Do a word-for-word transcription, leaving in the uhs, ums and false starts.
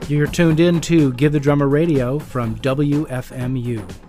You're tuned in to Give the Drummer Radio from W F M U.